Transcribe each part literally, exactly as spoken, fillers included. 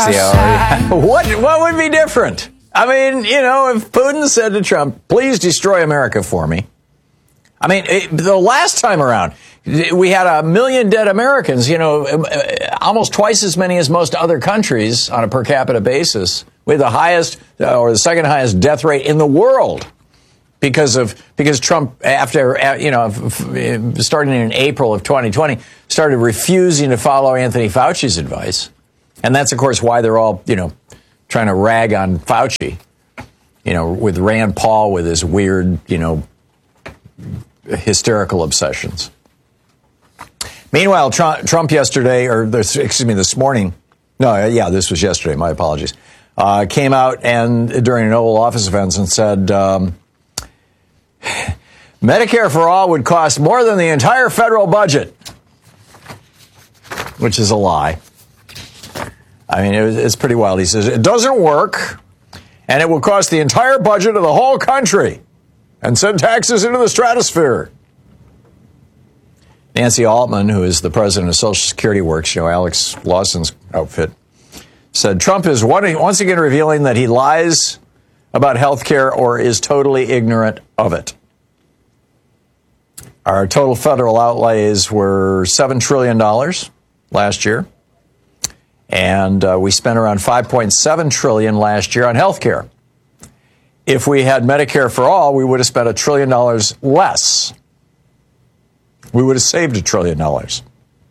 the hour. What, what would be different? I mean, you know, if Putin said to Trump, please destroy America for me. I mean, it, the last time around, we had a million dead Americans, you know, almost twice as many as most other countries on a per capita basis. We had the highest uh, or the second highest death rate in the world because of because Trump, after, you know, starting in April of twenty twenty, started refusing to follow Anthony Fauci's advice. And that's, of course, why they're all, you know, trying to rag on Fauci, you know, with Rand Paul with his weird, you know, hysterical obsessions. Meanwhile, Trump, Trump yesterday, or this, excuse me, this morning, no, yeah, this was yesterday, my apologies, uh, came out and during an Oval Office event and said, um, Medicare for all would cost more than the entire federal budget, which is a lie. I mean, it was, it's pretty wild. He says, it doesn't work, and it will cost the entire budget of the whole country and send taxes into the stratosphere. Nancy Altman, who is the president of Social Security Works, you know, Alex Lawson's outfit, said Trump is once again revealing that he lies about health care or is totally ignorant of it. Our total federal outlays were seven trillion dollars last year, and uh, we spent around five point seven trillion dollars last year on health care. If we had Medicare for all, we would have spent a trillion dollars less. We would have saved a trillion dollars.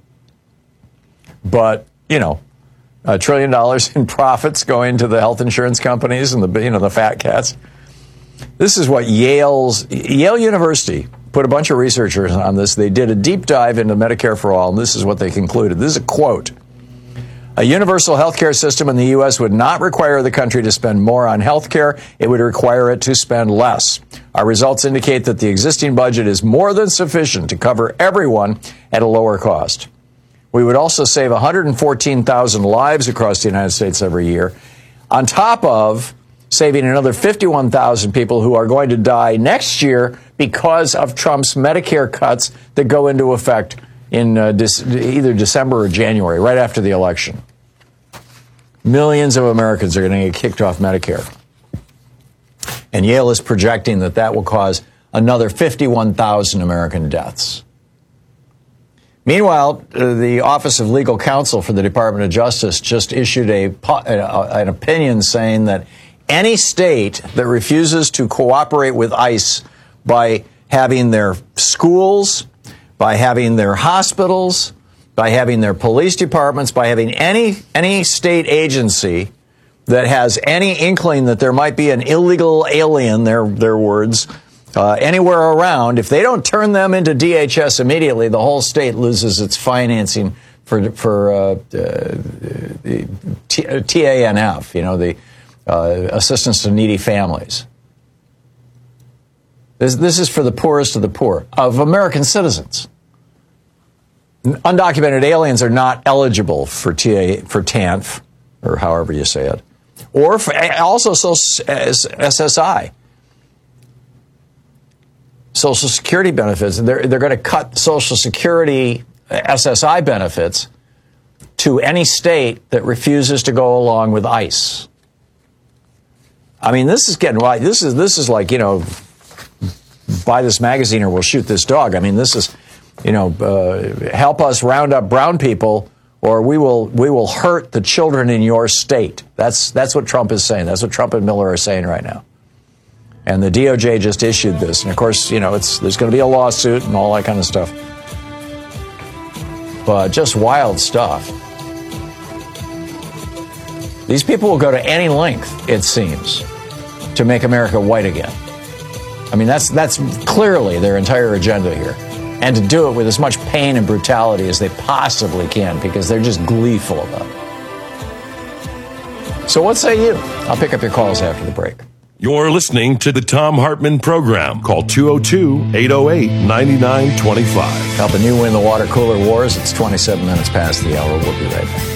But, you know, a trillion dollars in profits going to the health insurance companies and the, you know, the fat cats. This is what Yale's, Yale University put a bunch of researchers on this. They did a deep dive into Medicare for all, and this is what they concluded. This is a quote. A universal health care system in the U S would not require the country to spend more on health care. It would require it to spend less. Our results indicate that the existing budget is more than sufficient to cover everyone at a lower cost. We would also save one hundred fourteen thousand lives across the United States every year, on top of saving another fifty-one thousand people who are going to die next year because of Trump's Medicare cuts that go into effect in uh, de- either December or January, right after the election. Millions of Americans are going to get kicked off Medicare. And Yale is projecting that that will cause another fifty-one thousand American deaths. Meanwhile, uh, the Office of Legal Counsel for the Department of Justice just issued a, uh, an opinion saying that any state that refuses to cooperate with ICE by having their schools, by having their hospitals, by having their police departments, by having any any state agency that has any inkling that there might be an illegal alien, their their words, uh, anywhere around, if they don't turn them into D H S immediately, the whole state loses its financing for for uh, uh, the T A N F, you know, the uh, Assistance to Needy Families. This, this is for the poorest of the poor, of American citizens. Undocumented aliens are not eligible for T A, for T A N F, or however you say it, or for, also so, S S I, Social Security benefits. They're, they're going to cut Social Security S S I benefits to any state that refuses to go along with ICE. I mean, this is getting right. This is this is like, you know, buy this magazine or we'll shoot this dog. I mean, this is, you know, uh, help us round up brown people or we will we will hurt the children in your state. That's that's what Trump is saying. That's what Trump and Miller are saying right now. And the D O J just issued this. And, of course, you know, it's there's going to be a lawsuit and all that kind of stuff. But just wild stuff. These people will go to any length, it seems, to make America white again. I mean, that's that's clearly their entire agenda here. And to do it with as much pain and brutality as they possibly can, because they're just gleeful about it. So what say you? I'll pick up your calls after the break. You're listening to the Thom Hartmann Program. Call two oh two, eight oh eight, nine nine two five. Helping you win the water cooler wars. It's twenty-seven minutes past the hour. We'll be right back.